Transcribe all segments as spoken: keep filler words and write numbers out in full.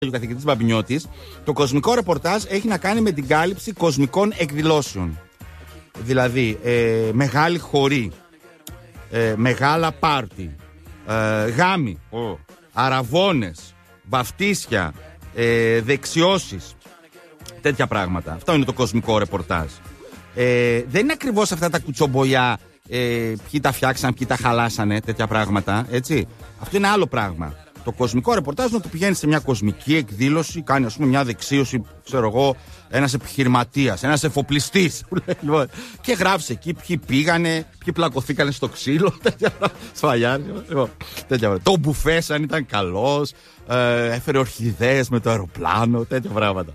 ο καθηγητής Μπαμπινιώτης, το κοσμικό ρεπορτάζ έχει να κάνει με την κάλυψη κοσμικών εκδηλώσεων. Δηλαδή, ε, μεγάλη χορή, ε, μεγάλα πάρτι, ε, γάμοι, oh. αραβώνες, βαφτίσια, ε, δεξιώσεις, τέτοια πράγματα. Αυτό είναι το κοσμικό ρεπορτάζ. Ε, δεν είναι ακριβώς αυτά τα κουτσομπολιά, ε, ποιοι τα φτιάξαν, ποιοι τα χαλάσανε, τέτοια πράγματα, έτσι. Αυτό είναι άλλο πράγμα. Το κοσμικό ρεπορτάζ είναι ότι πηγαίνει σε μια κοσμική εκδήλωση, κάνει ας πούμε μια δεξίωση, ξέρω εγώ, ένας επιχειρηματίας, ένας εφοπλιστής, και γράφει εκεί ποιοι πήγανε, ποιοι πλακωθήκανε στο ξύλο, τέτοια πράγματα. Το μπουφέ, αν ήταν καλός, ε, έφερε ορχιδέες με το αεροπλάνο, τέτοια πράγματα.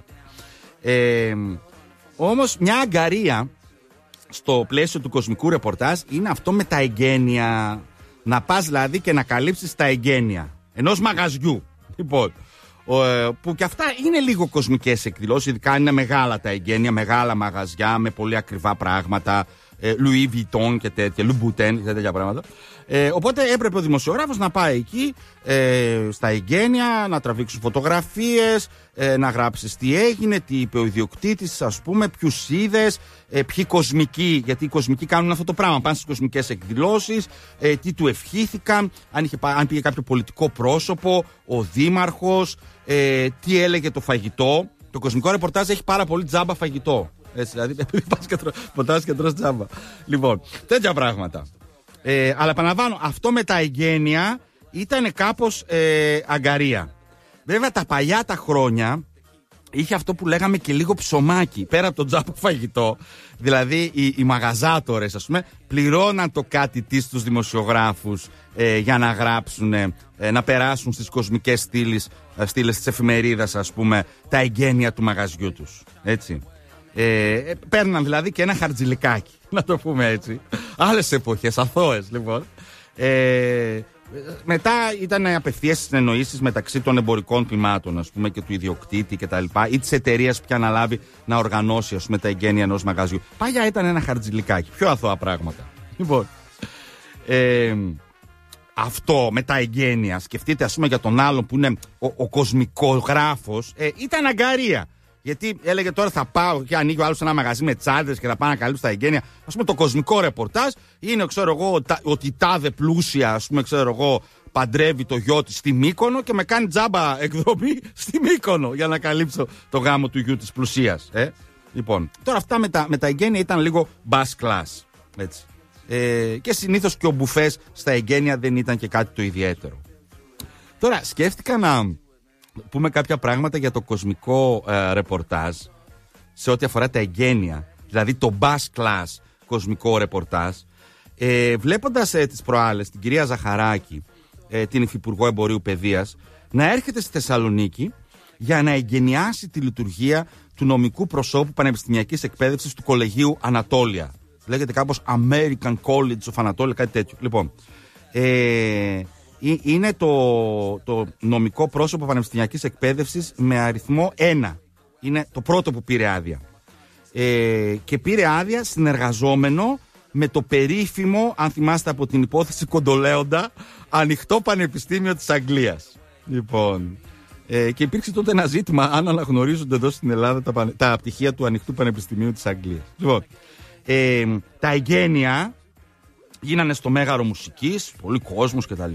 Ε, όμως μια αγκαρία στο πλαίσιο του κοσμικού ρεπορτάζ είναι αυτό με τα εγγένεια. Να πας δηλαδή και να καλύψεις τα εγγένεια ενός μαγαζιού. Λοιπόν, που και αυτά είναι λίγο κοσμικές εκδηλώσεις, ειδικά αν είναι μεγάλα τα εγγένεια, μεγάλα μαγαζιά με πολύ ακριβά πράγματα, Louis Vuitton και τέτοια, Louboutin και τέτοια πράγματα. Ε, οπότε έπρεπε ο δημοσιογράφος να πάει εκεί ε, στα εγγένεια, να τραβήξουν φωτογραφίες, ε, να γράψεις τι έγινε, τι είπε ο ιδιοκτήτης, ας πούμε, ποιους είδες, ε, ποιοι κοσμικοί, γιατί οι κοσμικοί κάνουν αυτό το πράγμα, πάνε στις κοσμικές εκδηλώσεις, ε, τι του ευχήθηκαν, αν, είχε, αν πήγε κάποιο πολιτικό πρόσωπο, ο δήμαρχος, ε, τι έλεγε το φαγητό. Το κοσμικό ρεπορτάζ έχει πάρα πολύ τζάμπα φαγητό. Έτσι, δηλαδή, επειδή πας και, τρο, και τρως τζάμπα. Λοιπόν, τέτοια πράγματα. Ε, αλλά επαναλαμβάνω, αυτό με τα εγγένεια ήταν κάπως ε, αγκαρία. Βέβαια, τα παλιά τα χρόνια είχε αυτό που λέγαμε και λίγο ψωμάκι. Πέρα από το τζάμπα φαγητό, δηλαδή οι, οι μαγαζάτορες, ας πούμε, πληρώναν το κάτι της στους δημοσιογράφους ε, για να γράψουν, ε, να περάσουν στις κοσμικές στήλες, στήλες της εφημερίδας, ας πούμε, τα εγγένεια του μαγαζιού τους. Έτσι. Ε, παίρναν δηλαδή και ένα χαρτζηλικάκι, να το πούμε έτσι. Άλλες εποχές, αθώες λοιπόν. Ε, μετά ήταν απευθείας συνεννοήσεις μεταξύ των εμπορικών τμήματων, ας πούμε, και του ιδιοκτήτη κτλ. Ή της εταιρείας που αναλάβει να οργανώσει, ας πούμε, τα εγγένεια ενός μαγαζιού. Παλιά ήταν ένα χαρτζηλικάκι, πιο αθώα πράγματα. Λοιπόν, ε, αυτό με τα εγγένεια, σκεφτείτε ας πούμε για τον άλλον που είναι ο, ο κοσμικογράφος, ε, ήταν αγκαρία. Γιατί έλεγε τώρα θα πάω και ανοίγει ο άλλος ένα μαγαζί με τσάντες και θα πάω να καλύψω τα εγγένεια. Ας πούμε το κοσμικό ρεπορτάζ είναι, ξέρω εγώ, ότι τάδε πλούσια, ας πούμε, ξέρω εγώ, παντρεύει το γιο της στη Μύκονο και με κάνει τζάμπα εκδρομή στη Μύκονο για να καλύψω το γάμο του γιου της πλουσίας. Ε? Λοιπόν, τώρα αυτά με τα, με τα εγγένεια ήταν λίγο bus class. Έτσι. Ε, και συνήθως και ο μπουφές στα εγγένεια δεν ήταν και κάτι το ιδιαίτερο. Τώρα σκέφτηκα να πούμε κάποια πράγματα για το κοσμικό ε, ρεπορτάζ σε ό,τι αφορά τα εγγένεια, δηλαδή το bus class κοσμικό ρεπορτάζ, ε, βλέποντας ε, τις προάλλες την κυρία Ζαχαράκη, ε, την Υφυπουργό Εμπορίου Παιδείας, να έρχεται στη Θεσσαλονίκη για να εγγενιάσει τη λειτουργία του νομικού προσώπου πανεπιστημιακής εκπαίδευσης του Κολεγίου Ανατόλια. Λέγεται κάπως American College of Anatolia, κάτι τέτοιο. Λοιπόν, ε, είναι το, το νομικό πρόσωπο πανεπιστημιακής εκπαίδευσης με αριθμό ένα. Είναι το πρώτο που πήρε άδεια. Ε, και πήρε άδεια συνεργαζόμενο με το περίφημο, αν θυμάστε από την υπόθεση Κοντολέοντα, Ανοιχτό Πανεπιστήμιο της Αγγλίας. Λοιπόν, ε, και υπήρξε τότε ένα ζήτημα αν αναγνωρίζονται εδώ στην Ελλάδα τα, τα πτυχία του Ανοιχτού Πανεπιστημίου της Αγγλίας. Λοιπόν, ε, τα εγγένεια γίνανε στο Μέγαρο Μουσικής, πολύ κόσμος κτλ.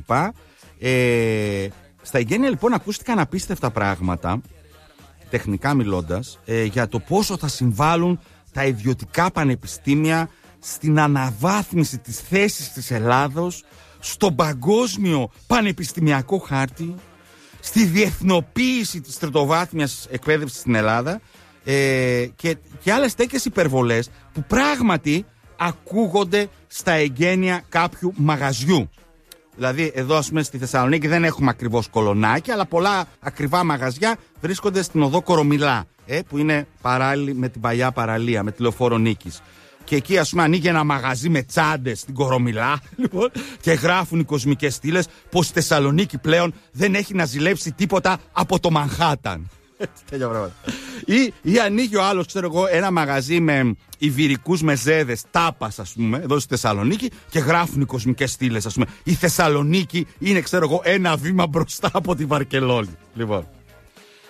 Ε, στα εγγένεια λοιπόν ακούστηκαν απίστευτα πράγματα, τεχνικά μιλώντας, ε, για το πόσο θα συμβάλλουν τα ιδιωτικά πανεπιστήμια στην αναβάθμιση της θέσης της Ελλάδος στον παγκόσμιο πανεπιστημιακό χάρτη, στη διεθνοποίηση της τριτοβάθμιας εκπαίδευσης στην Ελλάδα, ε, και, και άλλες τέτοιες υπερβολές που πράγματι ακούγονται στα εγγένεια κάποιου μαγαζιού. Δηλαδή εδώ ας πούμε στη Θεσσαλονίκη δεν έχουμε ακριβώς κολονάκι, αλλά πολλά ακριβά μαγαζιά βρίσκονται στην οδό Κορομιλά, ε, που είναι παράλληλη με την παλιά παραλία, με τη Λεωφόρο Νίκης. Και εκεί ας πούμε ανοίγει ένα μαγαζί με τσάντες στην Κορομιλά, λοιπόν, και γράφουν οι κοσμικές στήλες πως η Θεσσαλονίκη πλέον δεν έχει να ζηλέψει τίποτα από το Μανχάταν. Τέτοια πράγματα. Ή, ή ανοίγει ο άλλος, ξέρω εγώ, ένα μαγαζί με ιβηρικούς μεζέδες, τάπας, ας πούμε, εδώ στη Θεσσαλονίκη, και γράφουν οι κοσμικές στήλες, ας πούμε. Η Θεσσαλονίκη είναι, ξέρω εγώ, ένα βήμα μπροστά από τη Βαρκελόνη. Λοιπόν.